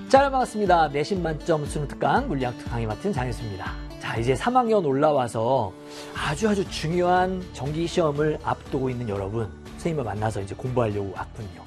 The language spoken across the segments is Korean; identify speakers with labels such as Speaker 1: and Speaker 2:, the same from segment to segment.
Speaker 1: 자, 반갑습니다. 내신 만점 수능 특강 물리학 특강이 맡은 장혜수입니다. 자, 이제 3학년 올라와서 아주 중요한 정기시험을 앞두고 있는 여러분, 선생님을 만나서 이제 공부하려고 왔군요.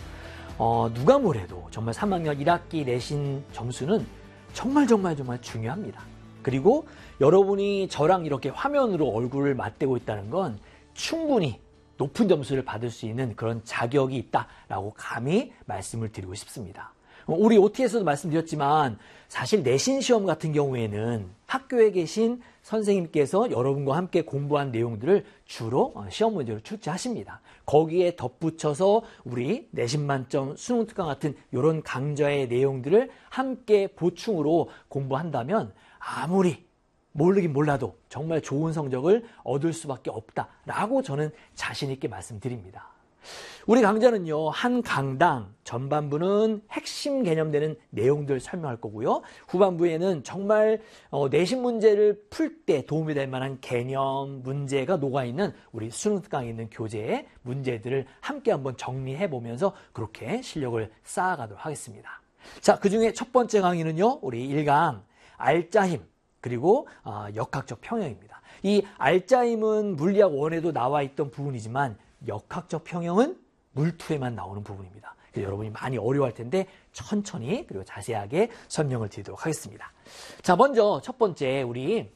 Speaker 1: 누가 뭐래도 정말 3학년 1학기 내신 점수는 정말 중요합니다. 그리고 여러분이 저랑 이렇게 화면으로 얼굴을 맞대고 있다는 건 충분히 높은 점수를 받을 수 있는 그런 자격이 있다라고 감히 말씀을 드리고 싶습니다. 우리 OT에서도 말씀드렸지만 사실 내신 시험 같은 경우에는 학교에 계신 선생님께서 여러분과 함께 공부한 내용들을 주로 시험 문제로 출제하십니다. 거기에 덧붙여서 우리 내신 만점 수능 특강 같은 이런 강좌의 내용들을 함께 보충으로 공부한다면 아무리 모르긴 몰라도 정말 좋은 성적을 얻을 수밖에 없다라고 저는 자신 있게 말씀드립니다. 우리 강좌는요, 한 강당 전반부는 핵심 개념되는 내용들 설명할 거고요. 후반부에는 정말 내신 문제를 풀 때 도움이 될 만한 개념, 문제가 녹아있는 우리 수능 특강에 있는 교재의 문제들을 함께 한번 정리해 보면서 그렇게 실력을 쌓아가도록 하겠습니다. 자, 그 중에 첫 번째 강의는요, 우리 1강 알짜힘 그리고 역학적 평형입니다. 이 알짜힘은 물리학 1에도 나와 있던 부분이지만 역학적 평형은 물2에만 나오는 부분입니다. 그래서 여러분이 많이 어려워할 텐데 천천히 그리고 자세하게 설명을 드리도록 하겠습니다. 자, 먼저 첫 번째 우리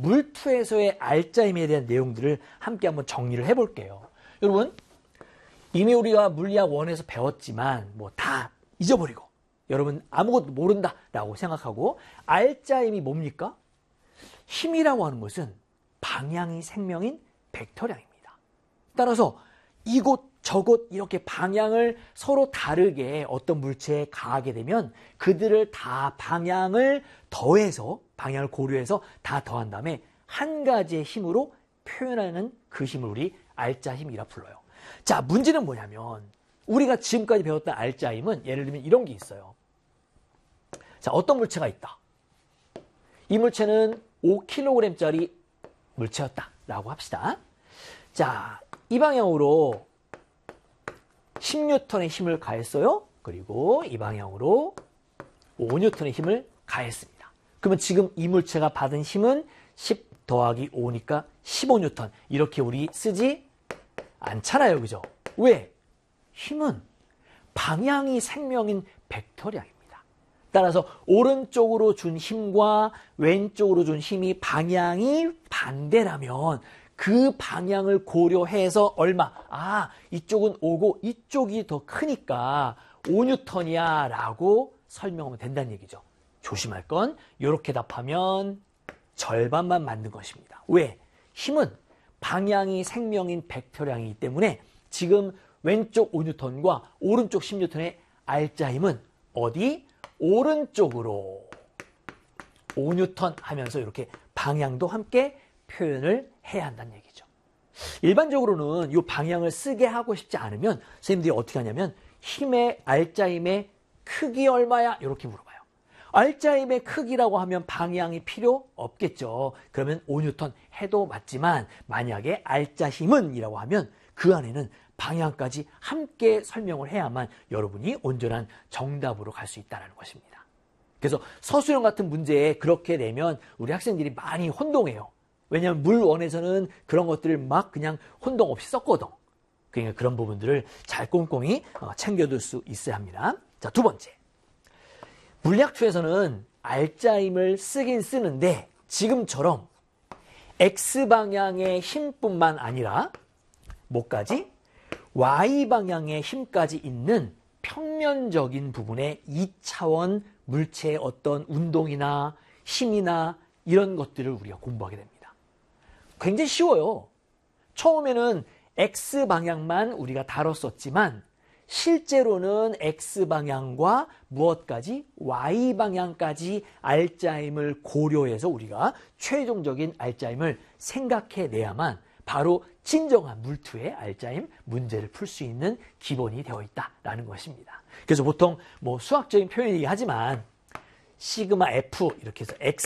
Speaker 1: 물2에서의 알짜힘에 대한 내용들을 함께 한번 정리를 해볼게요. 여러분, 이미 우리가 물리학 1에서 배웠지만 뭐 다 잊어버리고 여러분 아무것도 모른다라고 생각하고, 알짜힘이 뭡니까? 힘이라고 하는 것은 방향이 생명인 벡터량입니다. 따라서 이곳 저곳 이렇게 방향을 서로 다르게 어떤 물체에 가하게 되면 그들을 다 방향을 더해서, 방향을 고려해서 다 더한 다음에 한 가지의 힘으로 표현하는 그 힘을 우리 알짜힘이라 불러요. 자, 문제는 뭐냐면 우리가 지금까지 배웠던 알짜힘은 예를 들면 이런 게 있어요. 자, 어떤 물체가 있다. 이 물체는 5kg짜리 물체였다라고 합시다. 자, 이 방향으로 10N의 힘을 가했어요. 그리고 이 방향으로 5N의 힘을 가했습니다. 그러면 지금 이 물체가 받은 힘은 10 더하기 5니까 15N. 이렇게 우리 쓰지 않잖아요. 그죠? 왜? 힘은 방향이 생명인 벡터량입니다. 따라서 오른쪽으로 준 힘과 왼쪽으로 준 힘이 방향이 반대라면 그 방향을 고려해서 얼마? 아, 이쪽은 5고 이쪽이 더 크니까 5N이야 라고 설명하면 된다는 얘기죠. 조심할 건 이렇게 답하면 절반만 맞는 것입니다. 왜? 힘은 방향이 생명인 벡터량이기 때문에 지금 왼쪽 5N과 오른쪽 10N의 알짜힘은 어디? 오른쪽으로 5N 하면서 이렇게 방향도 함께 표현을 해야 한다는 얘기죠. 일반적으로는 이 방향을 쓰게 하고 싶지 않으면 선생님들이 어떻게 하냐면 힘의 알짜힘의 크기 얼마야? 이렇게 물어봐요. 알짜힘의 크기라고 하면 방향이 필요 없겠죠. 그러면 5N 해도 맞지만 만약에 알짜힘은 이라고 하면 그 안에는 방향까지 함께 설명을 해야만 여러분이 온전한 정답으로 갈 수 있다는 것입니다. 그래서 서술형 같은 문제에 그렇게 내면 우리 학생들이 많이 혼동해요. 왜냐하면 물 1에서는 그런 것들을 막 그냥 혼동 없이 썼거든. 그러니까 그런 부분들을 잘 꼼꼼히 챙겨둘 수 있어야 합니다. 자, 두 번째. 물리학 2에서는 알짜힘을 쓰긴 쓰는데 지금처럼 X방향의 힘뿐만 아니라 뭐까지? Y방향의 힘까지 있는 평면적인 부분의 2차원 물체의 어떤 운동이나 힘이나 이런 것들을 우리가 공부하게 됩니다. 굉장히 쉬워요. 처음에는 X방향만 우리가 다뤘었지만 실제로는 X방향과 무엇까지? Y방향까지 알짜힘을 고려해서 우리가 최종적인 알짜힘을 생각해내야만 바로 진정한 물2의 알짜힘 문제를 풀 수 있는 기본이 되어 있다라는 것입니다. 그래서 보통 뭐 수학적인 표현이긴 하지만 시그마 F 이렇게 해서 X